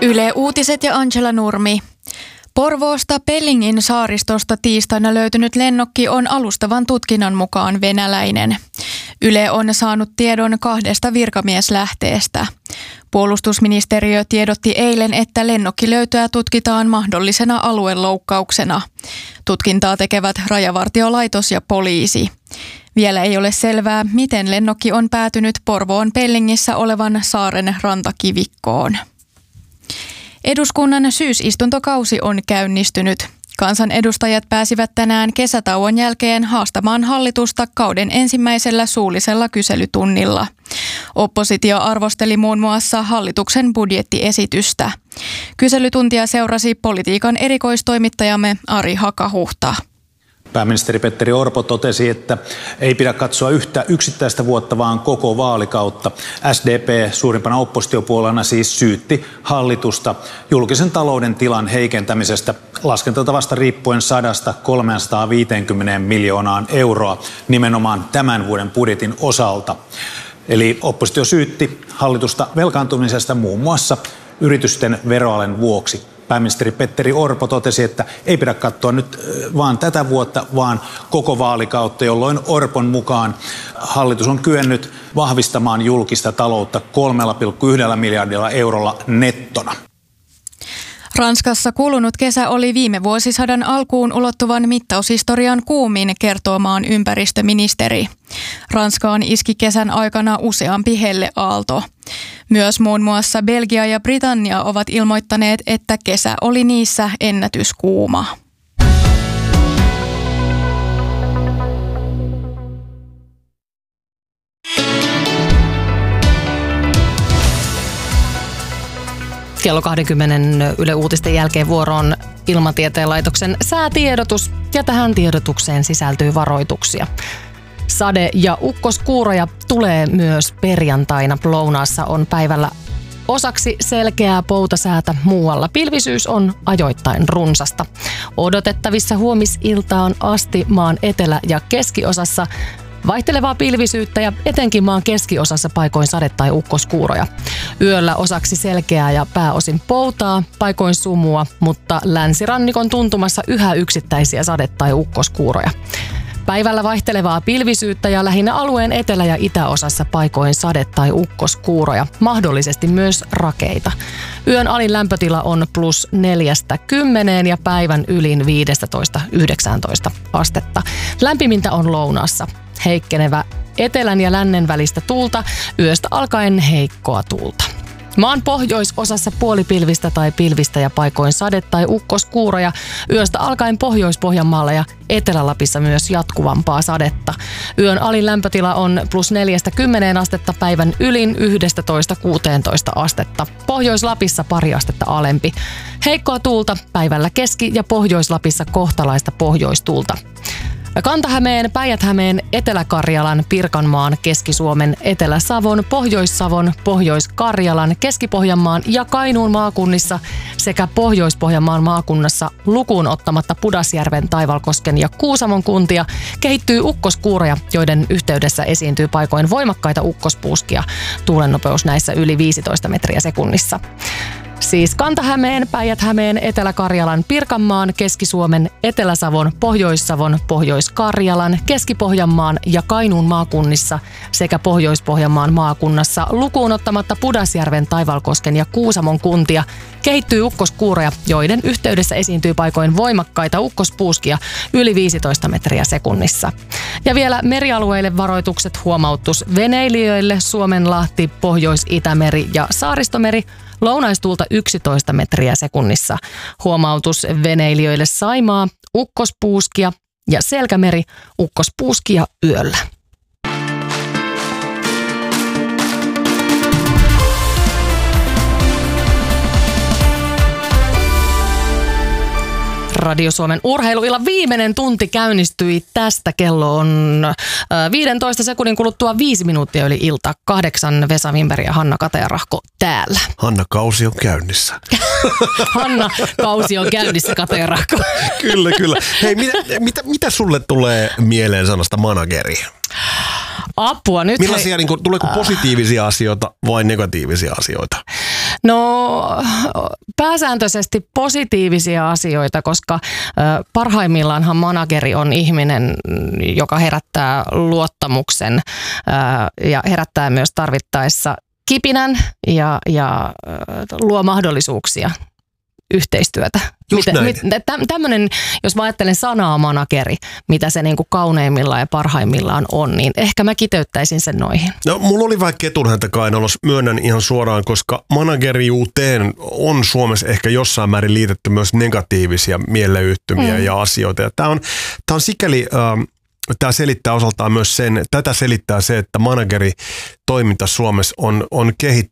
Yle Uutiset ja Angela Nurmi. Porvoosta Pellingin saaristosta tiistaina löytynyt lennokki on alustavan tutkinnan mukaan venäläinen. Yle on saanut tiedon 2 virkamieslähteestä. Puolustusministeriö tiedotti eilen, että lennokkilöytöä tutkitaan mahdollisena alueloukkauksena. Tutkintaa tekevät Rajavartiolaitos ja poliisi. Vielä ei ole selvää, miten lennokki on päätynyt Porvoon Pellingissä olevan saaren rantakivikkoon. Eduskunnan syysistuntokausi on käynnistynyt. Kansanedustajat pääsivät tänään kesätauon jälkeen haastamaan hallitusta kauden ensimmäisellä suullisella kyselytunnilla. Oppositio arvosteli muun muassa hallituksen budjettiesitystä. Kyselytuntia seurasi politiikan erikoistoimittajamme Ari Hakahuhta. Pääministeri Petteri Orpo totesi, että ei pidä katsoa yhtä yksittäistä vuotta, vaan koko vaalikautta. SDP suurimpana oppositiopuolueena siis syytti hallitusta julkisen talouden tilan heikentämisestä laskentatavasta riippuen 100–350 miljoonaan euroa nimenomaan tämän vuoden budjetin osalta. Eli oppositio syytti hallitusta velkaantumisesta muun muassa yritysten veroalen vuoksi. Pääministeri Petteri Orpo totesi, että ei pidä katsoa nyt vaan tätä vuotta, vaan koko vaalikautta, jolloin Orpon mukaan hallitus on kyennyt vahvistamaan julkista taloutta 3,1 miljardilla eurolla nettona. Ranskassa kulunut kesä oli viime vuosisadan alkuun ulottuvan mittaushistorian kuumin, kertoo maan ympäristöministeri. Ranskaan iski kesän aikana useampi helleaalto. Myös muun muassa Belgia ja Britannia ovat ilmoittaneet, että kesä oli niissä ennätyskuuma. Kello 20 Yle Uutisten jälkeen vuoroon Ilmatieteen laitoksen säätiedotus ja tähän tiedotukseen sisältyy varoituksia. Sade- ja ukkoskuuroja tulee myös perjantaina. Lounaassa on päivällä osaksi selkeää poutasäätä, muualla pilvisyys on ajoittain runsasta. Odotettavissa huomisiltaan asti maan etelä- ja keskiosassa vaihtelevaa pilvisyyttä ja etenkin maan keskiosassa paikoin sade- tai ukkoskuuroja. Yöllä osaksi selkeää ja pääosin poutaa, paikoin sumua, mutta länsirannikon tuntumassa yhä yksittäisiä sade- tai ukkoskuuroja. Päivällä vaihtelevaa pilvisyyttä ja lähinnä alueen etelä- ja itäosassa paikoin sade- tai ukkoskuuroja, mahdollisesti myös rakeita. Yön alin lämpötila on +4–10 ja päivän ylin 15–19 astetta. Lämpimintä on lounaassa. Heikkenevä etelän ja lännen välistä tuulta, yöstä alkaen heikkoa tuulta. Maan pohjoisosassa puolipilvistä tai pilvistä ja paikoin sade- tai ukkoskuuroja, yöstä alkaen Pohjois-Pohjanmaalla ja Etelä-Lapissa myös jatkuvampaa sadetta. Yön alin lämpötila on +4–10 astetta, päivän ylin 11–16 astetta. Pohjois-Lapissa pari astetta alempi. Heikkoa tuulta, päivällä Keski- ja Pohjois-Lapissa kohtalaista pohjoistuulta. Kanta-Hämeen, Päijät-Hämeen, Etelä-Karjalan, Pirkanmaan, Keski-Suomen, Etelä-Savon, Pohjois-Savon, Pohjois-Karjalan, Keski-Pohjanmaan ja Kainuun maakunnissa sekä Pohjois-Pohjanmaan maakunnassa lukuun ottamatta Pudasjärven, Taivalkosken ja Kuusamon kuntia kehittyy ukkoskuuroja, joiden yhteydessä esiintyy paikoin voimakkaita ukkospuuskia. Tuulennopeus näissä yli 15 metriä sekunnissa. Siis Kanta-Hämeen, Päijät-Hämeen, Etelä-Karjalan, Pirkanmaan, Keski-Suomen, Etelä-Savon, Pohjois-Savon, Pohjois-Karjalan, Keski-Pohjanmaan ja Kainuun maakunnissa sekä Pohjois-Pohjanmaan maakunnassa lukuun ottamatta Pudasjärven, Taivalkosken ja Kuusamon kuntia kehittyy ukkoskuuroja, joiden yhteydessä esiintyy paikoin voimakkaita ukkospuuskia yli 15 metriä sekunnissa. Ja vielä merialueille varoitukset, huomautus veneilijöille: Suomenlahti, Pohjois-Itämeri ja Saaristomeri. Lounaistuulta 11 metriä sekunnissa. Huomautus veneilijöille: Saimaa, ukkospuuskia ja Selkämeri, ukkospuuskia yöllä. Radio Suomen urheiluillan viimeinen tunti käynnistyi tästä. Kello on 15 sekunnin kuluttua 5 minuuttia yli ilta. 8 Vesa Wimberg ja Hanna Katearahko täällä. Hanna, kausi on käynnissä. Hanna, kausi on käynnissä, Katearahko. Kyllä. Hei, mitä sulle tulee mieleen sanasta manageri? Apua nyt. Millaisia, tuleeko positiivisia asioita vai negatiivisia asioita? No pääsääntöisesti positiivisia asioita, koska parhaimmillaanhan manageri on ihminen, joka herättää luottamuksen ja herättää myös tarvittaessa kipinän ja luo mahdollisuuksia yhteistyötä. Tämmöinen, jos mä ajattelen sanaa manageri, mitä se niin kuin kauneimmillaan ja parhaimmillaan on, niin ehkä mä kiteyttäisin sen noihin. No mulla oli vähän ketunhäntä kainalossa, myönnän ihan suoraan, koska manageriuuteen on Suomessa ehkä jossain määrin liitetty myös negatiivisia mieleyhtymiä ja asioita. Ja tää on sikäli... Tämä selittää osaltaan myös tätä selittää se, että manageritoiminta Suomessa on kehittynyt